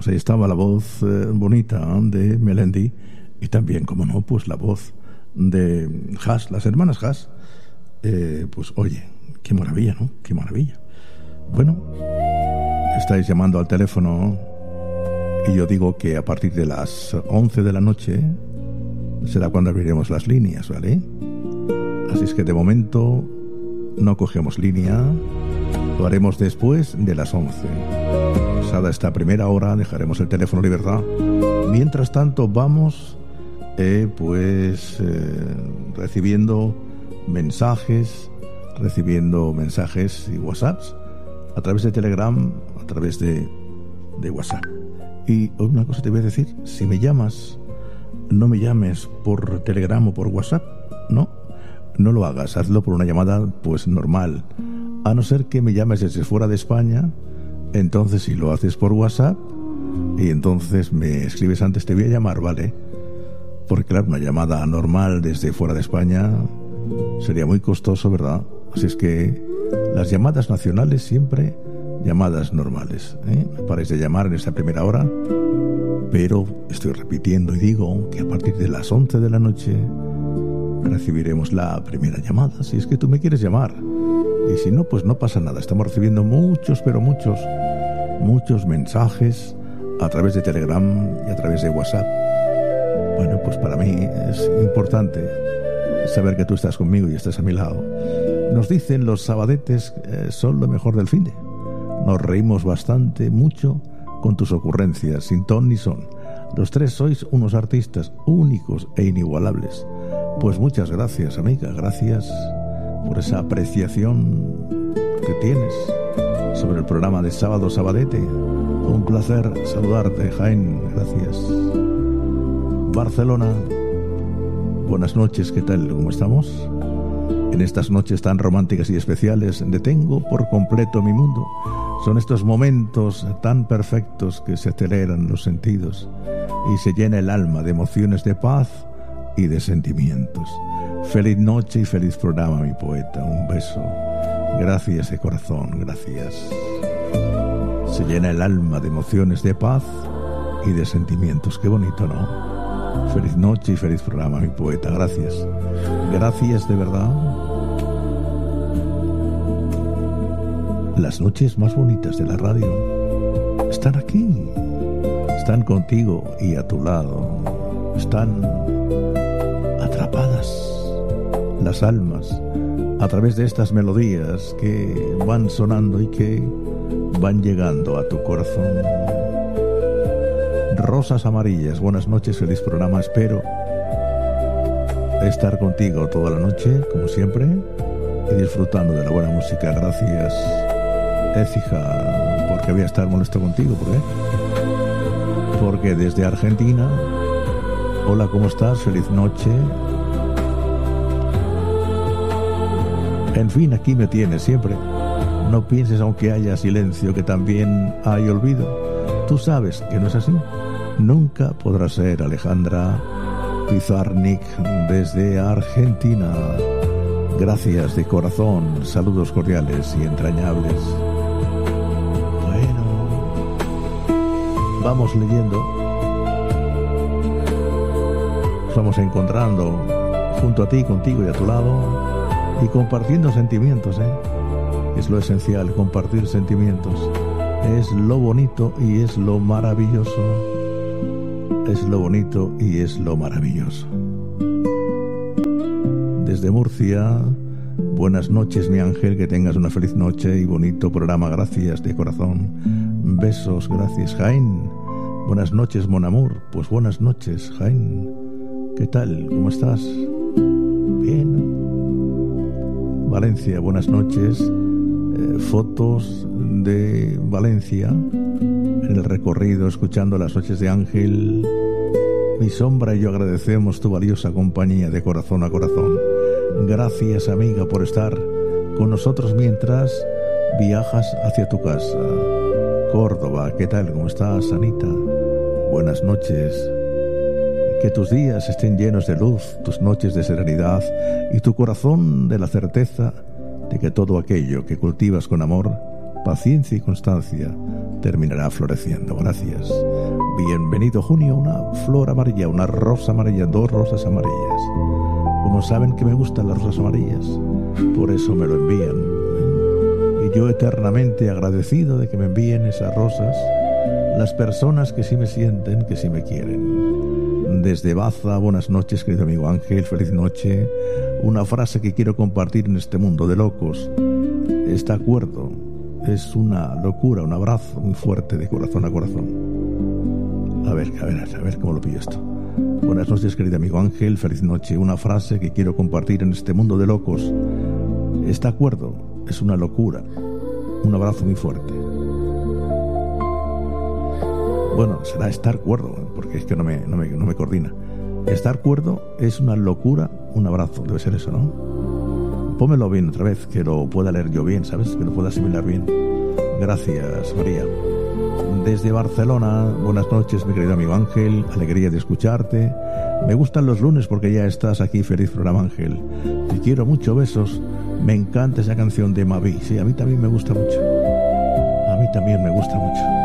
Pues ahí estaba la voz bonita de Melendi y también, como no, pues la voz de Haas, las hermanas Haas. Pues oye, qué maravilla, ¿no? Qué maravilla. Bueno, estáis llamando al teléfono y yo digo que a partir de las 11 de la noche será cuando abriremos las líneas, ¿vale? Así es que de momento no cogemos línea, lo haremos después de las 11. Pasada esta primera hora dejaremos el teléfono libre. Mientras tanto vamos recibiendo mensajes y WhatsApps a través de Telegram, a través de WhatsApp. Y una cosa te voy a decir, si me llamas, no me llames por Telegram o por WhatsApp, no lo hagas, hazlo por una llamada pues normal, a no ser que me llames desde fuera de España. Entonces si lo haces por WhatsApp y entonces me escribes antes, te voy a llamar, ¿vale? Porque claro, una llamada normal desde fuera de España sería muy costoso, ¿verdad? Así es que las llamadas nacionales siempre llamadas normales, ¿eh? No paréis de llamar en esta primera hora, pero estoy repitiendo y digo que a partir de las 11 de la noche recibiremos la primera llamada, si es que tú me quieres llamar. Y si no, pues no pasa nada. Estamos recibiendo muchos mensajes a través de Telegram y a través de WhatsApp. Bueno, pues para mí es importante saber que tú estás conmigo y estás a mi lado. Nos dicen los sabadetes son lo mejor del finde. Nos reímos bastante, mucho, con tus ocurrencias, sin ton ni son. Los tres sois unos artistas únicos e inigualables. Pues muchas gracias, amiga, gracias por esa apreciación que tienes sobre el programa de Sábado Sabadete. Un placer saludarte, Jaén, gracias. Barcelona, buenas noches, ¿qué tal? ¿Cómo estamos? En estas noches tan románticas y especiales detengo por completo mi mundo. Son estos momentos tan perfectos que se aceleran los sentidos y se llena el alma de emociones de paz y de sentimientos. Feliz noche y feliz programa, mi poeta. Un beso. Gracias de corazón, gracias. Se llena el alma de emociones de paz y de sentimientos. Qué bonito, ¿no? Feliz noche y feliz programa, mi poeta. Gracias. Gracias de verdad. Las noches más bonitas de la radio están aquí. Están contigo y a tu lado. Están atrapadas las almas a través de estas melodías que van sonando y que van llegando a tu corazón. Rosas amarillas, buenas noches, feliz programa. Espero estar contigo toda la noche, como siempre, y disfrutando de la buena música. Gracias, Écija, porque voy a estar molesto contigo. ¿Por qué? Porque desde Argentina, hola, ¿cómo estás? Feliz noche. En fin, aquí me tienes siempre. No pienses, aunque haya silencio, que también hay olvido. Tú sabes que no es así. Nunca podrá ser Alejandra Pizarnik desde Argentina. Gracias de corazón. Saludos cordiales y entrañables. Bueno, vamos leyendo. Nos vamos encontrando junto a ti, contigo y a tu lado. Y compartiendo sentimientos, es lo esencial, compartir sentimientos. Es lo bonito y es lo maravilloso. Es lo bonito y es lo maravilloso. Desde Murcia, buenas noches, mi ángel, que tengas una feliz noche y bonito programa. Gracias de corazón. Besos, gracias, Jaén. Buenas noches, mon amour. Pues buenas noches, Jaén. ¿Qué tal? ¿Cómo estás? Bien. Valencia, buenas noches. Fotos de Valencia en el recorrido, escuchando las noches de Ángel. Mi sombra y yo agradecemos tu valiosa compañía de corazón a corazón. Gracias, amiga, por estar con nosotros mientras viajas hacia tu casa. Córdoba, ¿qué tal? ¿Cómo estás, Anita? Buenas noches. Que tus días estén llenos de luz, tus noches de serenidad y tu corazón de la certeza de que todo aquello que cultivas con amor paciencia y constancia terminará floreciendo. Gracias. Bienvenido junio, una flor amarilla, una rosa amarilla, 2 rosas amarillas. Como saben que me gustan las rosas amarillas, por eso me lo envían. Y yo eternamente agradecido de que me envíen esas rosas las personas que sí me sienten, que sí me quieren. Desde Baza, buenas noches, querido amigo Ángel, feliz noche. Una frase que quiero compartir en este mundo de locos. Está acuerdo, es una locura, un abrazo muy fuerte de corazón a corazón. A ver cómo lo pillo esto. Buenas noches, querido amigo Ángel, feliz noche. Una frase que quiero compartir en este mundo de locos. Está acuerdo, es una locura, un abrazo muy fuerte. Bueno, será estar cuerdo, porque es que no me coordina. Estar cuerdo es una locura, un abrazo, debe ser eso, ¿no? Pómelo bien otra vez, que lo pueda leer yo bien, ¿sabes? Que lo pueda asimilar bien. Gracias, María. Desde Barcelona, buenas noches, mi querido amigo Ángel, alegría de escucharte. Me gustan los lunes porque ya estás aquí, feliz programa, Ángel. Te quiero mucho, besos. Me encanta esa canción de Mavi, sí, a mí también me gusta mucho. A mí también me gusta mucho.